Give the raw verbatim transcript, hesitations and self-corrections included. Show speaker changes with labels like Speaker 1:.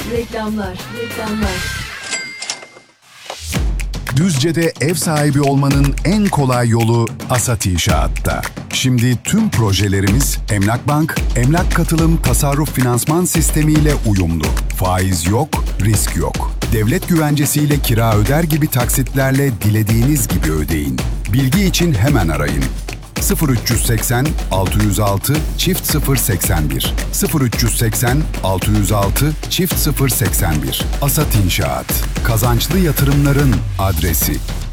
Speaker 1: Reklamlar, reklamlar.
Speaker 2: Düzce'de ev sahibi olmanın en kolay yolu Asat İnşaat'ta. Şimdi tüm projelerimiz Emlak Bank, Emlak Katılım Tasarruf Finansman Sistemi ile uyumlu. Faiz yok, risk yok. Devlet güvencesiyle kira öder gibi taksitlerle dilediğiniz gibi ödeyin. Bilgi için hemen arayın. sıfır üç yüz seksen altı yüz altı çift sıfır seksen bir sıfır üç yüz seksen altı yüz altı çift sıfır seksen bir Asat İnşaat. Kazançlı yatırımların adresi.